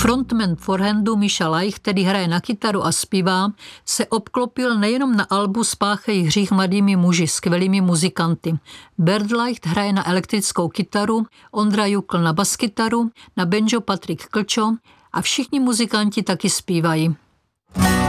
Frontman Forehandu Míša Laich, který hraje na kytaru a zpívá, se obklopil nejenom na albu Spáchej hřích mladými muži, skvělými muzikanty. Bert Laich hraje na elektrickou kytaru, Ondra Jukl na baskytaru, na banjo Patrik Klčo a všichni muzikanti taky zpívají.